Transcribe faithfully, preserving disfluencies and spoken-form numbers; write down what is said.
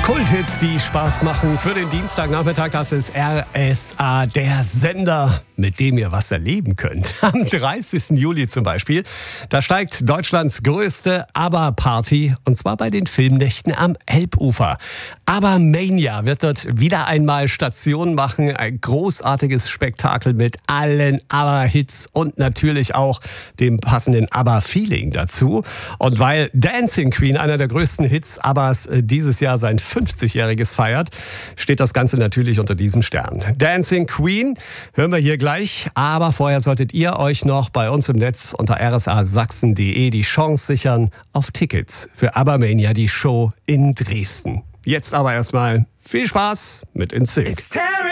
Kulthits, die Spaß machen für den Dienstagnachmittag. Das ist R S A, der Sender, mit dem ihr was erleben könnt. Am dreißigsten Juli zum Beispiel, da steigt Deutschlands größte ABBA-Party, und zwar bei den Filmnächten am Elbufer. ABBA-Mania wird dort wieder einmal Station machen. Ein großartiges Spektakel mit allen ABBA-Hits und natürlich auch dem passenden ABBA-Feeling dazu. Und weil Dancing Queen, einer der größten Hits ABBAs, dieses Jahr sein fünfzigjähriges feiert, steht das Ganze natürlich unter diesem Stern. Dancing Queen hören wir hier gleich, aber vorher solltet ihr euch noch bei uns im Netz unter r s a sachsen punkt d e die Chance sichern auf Tickets für ABBA-Mania, die Show in Dresden. Jetzt aber erstmal viel Spaß mit InSync.